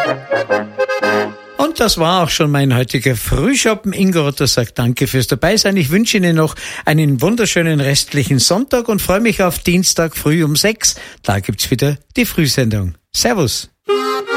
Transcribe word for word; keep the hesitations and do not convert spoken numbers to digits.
Und das war auch schon mein heutiger Frühschoppen. Ingo Otto sagt danke fürs Dabeisein. Ich wünsche Ihnen noch einen wunderschönen restlichen Sonntag und freue mich auf Dienstag früh um sechs. Da gibt's wieder die Frühsendung. Servus.